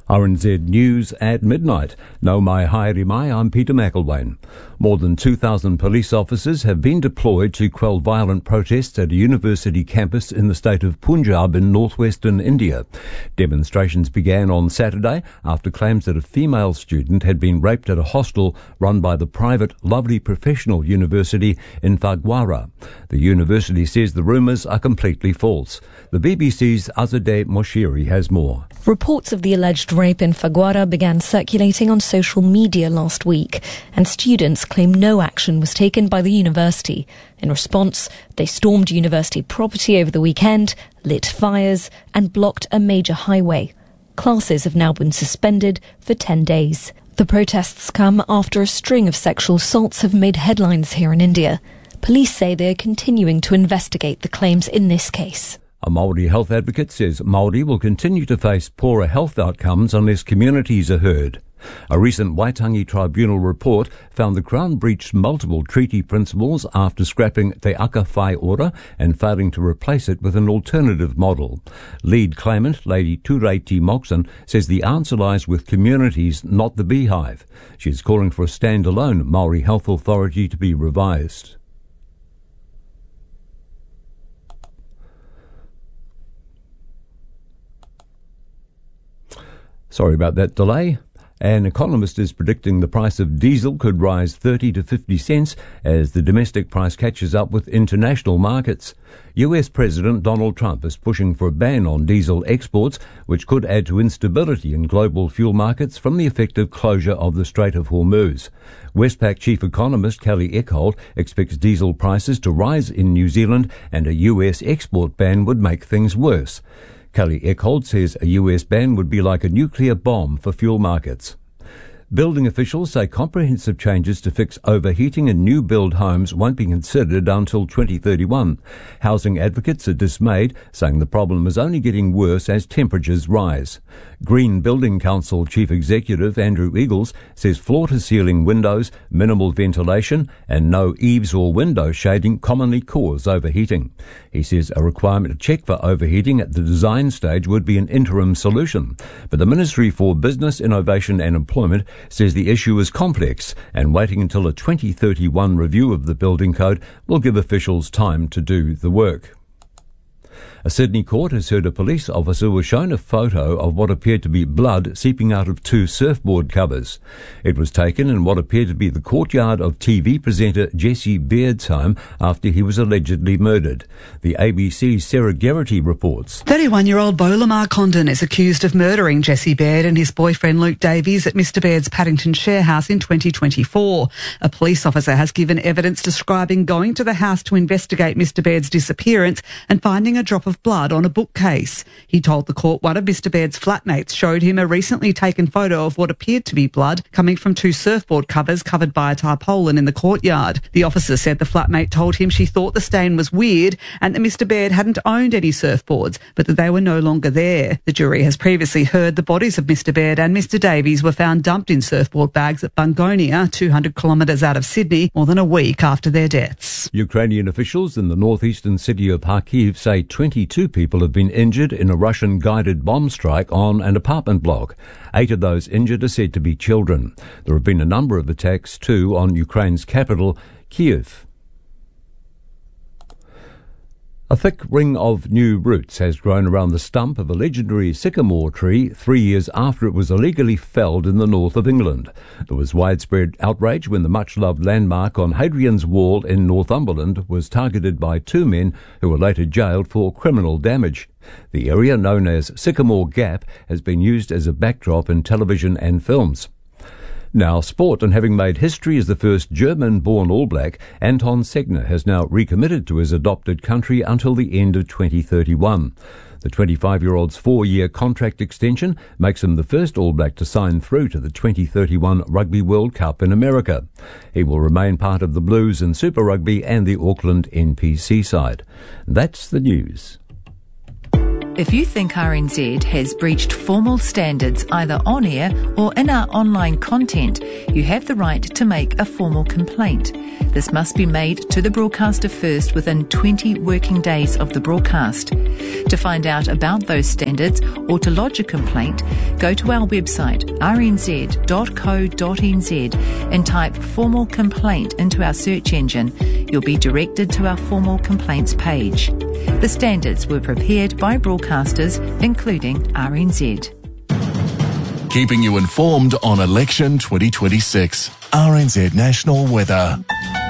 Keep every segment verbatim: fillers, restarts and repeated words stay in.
R N Z News at midnight. No mai haere mai, I'm Peter McElwain. More than two thousand police officers have been deployed to quell violent protests at a university campus in the state of Punjab in northwestern India. Demonstrations began on Saturday after claims that a female student had been raped at a hostel run by the private Lovely Professional University in Phagwara. The university says the rumours are completely false. The B B C's Azadeh Moshiri has more. Reports of the alleged rape in Phagwara began circulating on social media last week, and students claim no action was taken by the university. In response, they stormed university property over the weekend, lit fires, and blocked a major highway. Classes have now been suspended for ten days. The protests come after a string of sexual assaults have made headlines here in India. Police say they are continuing to investigate the claims in this case. A Māori health advocate says Māori will continue to face poorer health outcomes unless communities are heard. A recent Waitangi Tribunal report found the Crown breached multiple treaty principles after scrapping Te Aka Whai Ora and failing to replace it with an alternative model. Lead claimant, Lady Tūreiti Moxon, says the answer lies with communities, not the beehive. She is calling for a standalone Māori health authority to be revised. Sorry about that delay. An economist is predicting the price of diesel could rise thirty to fifty cents as the domestic price catches up with international markets. U S President Donald Trump is pushing for a ban on diesel exports, which could add to instability in global fuel markets from the effective closure of the Strait of Hormuz. Westpac chief economist Kelly Eckholt expects diesel prices to rise in New Zealand, and a U S export ban would make things worse. Kelly Eckholt says a U S ban would be like a nuclear bomb for fuel markets. Building officials say comprehensive changes to fix overheating in new build homes won't be considered until twenty thirty-one. Housing advocates are dismayed, saying the problem is only getting worse as temperatures rise. Green Building Council Chief Executive Andrew Eagles says floor-to-ceiling windows, minimal ventilation and no eaves or window shading commonly cause overheating. He says a requirement to check for overheating at the design stage would be an interim solution. But the Ministry for Business, Innovation and Employment says the issue is complex, and waiting until a twenty thirty-one review of the building code will give officials time to do the work. A Sydney court has heard a police officer was shown a photo of what appeared to be blood seeping out of two surfboard covers. It was taken in what appeared to be the courtyard of T V presenter Jesse Baird's home after he was allegedly murdered. The A B C's Sarah Geraghty reports. thirty-one-year-old Bo Lamar Condon is accused of murdering Jesse Baird and his boyfriend Luke Davies at Mister Baird's Paddington share house in twenty twenty-four. A police officer has given evidence describing going to the house to investigate Mister Baird's disappearance and finding a drop of blood on a bookcase. He told the court one of Mister Baird's flatmates showed him a recently taken photo of what appeared to be blood coming from two surfboard covers covered by a tarpaulin in the courtyard. The officer said the flatmate told him she thought the stain was weird and that Mister Baird hadn't owned any surfboards, but that they were no longer there. The jury has previously heard the bodies of Mister Baird and Mister Davies were found dumped in surfboard bags at Bungonia, two hundred kilometres out of Sydney, more than a week after their deaths. Ukrainian officials in the northeastern city of Kharkiv say twenty-two people have been injured in a Russian guided bomb strike on an apartment block. Eight of those injured are said to be children. There have been a number of attacks too on Ukraine's capital, Kyiv. A thick ring of new roots has grown around the stump of a legendary sycamore tree three years after it was illegally felled in the north of England. There was widespread outrage when the much-loved landmark on Hadrian's Wall in Northumberland was targeted by two men who were later jailed for criminal damage. The area, known as Sycamore Gap, has been used as a backdrop in television and films. Now sport, and having made history as the first German-born All Black, Anton Segner has now recommitted to his adopted country until the end of twenty thirty-one. The twenty-five-year-old's four-year contract extension makes him the first All Black to sign through to the twenty thirty-one Rugby World Cup in America. He will remain part of the Blues and Super Rugby and the Auckland N P C side. That's the news. If you think R N Z has breached formal standards either on air or in our online content, you have the right to make a formal complaint. This must be made to the broadcaster first within twenty working days of the broadcast. To find out about those standards or to lodge a complaint, go to our website r n z dot co dot n z and type formal complaint into our search engine. You'll be directed to our formal complaints page. The standards were prepared by broadcasters, including R N Z. Keeping you informed on election twenty twenty-six. R N Z National Weather.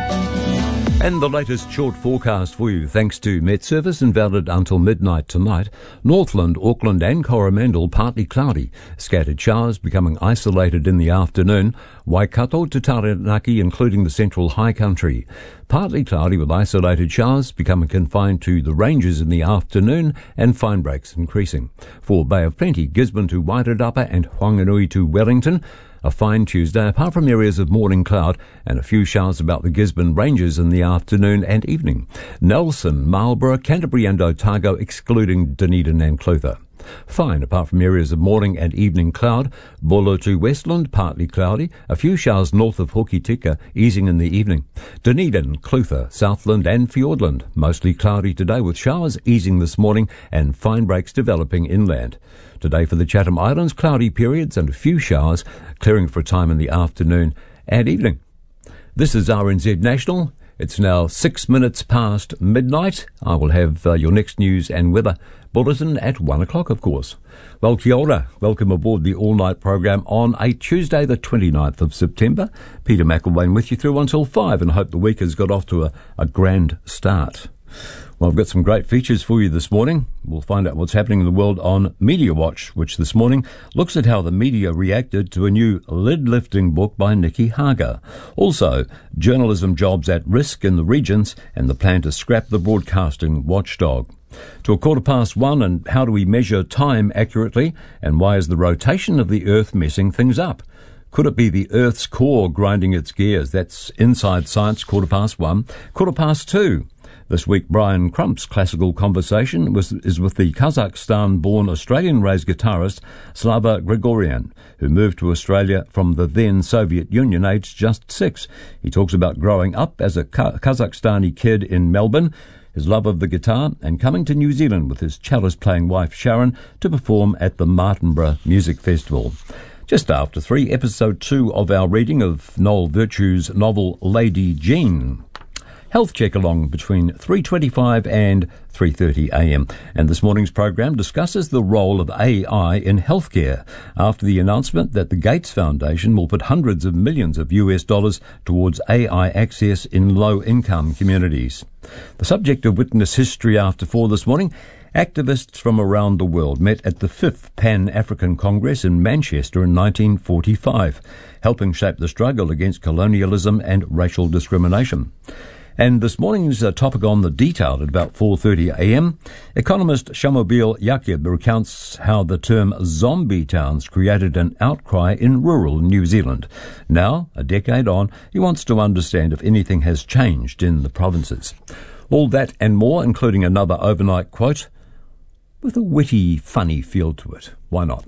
And the latest short forecast for you, thanks to Met Service and valid until midnight tonight. Northland, Auckland and Coromandel partly cloudy. Scattered showers becoming isolated in the afternoon. Waikato to Taranaki, including the central high country. Partly cloudy with isolated showers becoming confined to the ranges in the afternoon and fine breaks increasing. For Bay of Plenty, Gisborne to Wairarapa and Whanganui to Wellington. A fine Tuesday, apart from areas of morning cloud and a few showers about the Gisborne Ranges in the afternoon and evening. Nelson, Marlborough, Canterbury and Otago, excluding Dunedin and Clutha. Fine, apart from areas of morning and evening cloud. Buller to Westland, partly cloudy. A few showers north of Hokitika, easing in the evening. Dunedin, Clutha, Southland and Fiordland, mostly cloudy today with showers easing this morning and fine breaks developing inland. Today for the Chatham Islands, cloudy periods and a few showers, clearing for a time in the afternoon and evening. This is R N Z National. It's now six minutes past midnight. I will have uh, your next news and weather bulletin at one o'clock, of course. Well, kia ora. Welcome aboard the all-night program on a Tuesday, the twenty-ninth of September. Peter McElwain with you through until five, and hope the week has got off to a, a grand start. Well, I've got some great features for you this morning. We'll find out what's happening in the world on Media Watch, which this morning looks at how the media reacted to a new lid-lifting book by Nikki Hager. Also, journalism jobs at risk in the regions and the plan to scrap the broadcasting watchdog. To a quarter past one, and how do we measure time accurately, and why is the rotation of the Earth messing things up? Could it be the Earth's core grinding its gears? That's Inside Science, quarter past one. Quarter past two. This week, Brian Crump's classical conversation was, is with the Kazakhstan-born Australian-raised guitarist Slava Grigorian, who moved to Australia from the then Soviet Union, aged just six. He talks about growing up as a Kazakhstani kid in Melbourne, his love of the guitar, and coming to New Zealand with his cellist-playing wife Sharon to perform at the Martinborough Music Festival. Just after three, episode two of our reading of Noel Virtue's novel Lady Jean. Health check along between three twenty-five and three thirty a m. And this morning's program discusses the role of A I in healthcare after the announcement that the Gates Foundation will put hundreds of millions of U S dollars towards A I access in low-income communities. The subject of Witness History After Four this morning. Activists from around the world met at the fifth Pan-African Congress in Manchester in nineteen forty-five, helping shape the struggle against colonialism and racial discrimination. And this morning's uh, topic on The Detail at about four thirty a m, economist Shamobeel Yaqub recounts how the term zombie towns created an outcry in rural New Zealand. Now, a decade on, he wants to understand if anything has changed in the provinces. All that and more, including another overnight quote with a witty, funny feel to it. Why not?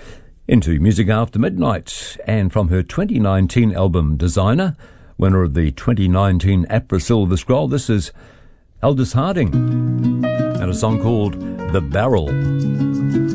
Into Music After Midnight, and from her twenty nineteen album Designer, winner of the twenty nineteen APRA Silver Scroll, this is Aldous Harding and a song called The Barrel.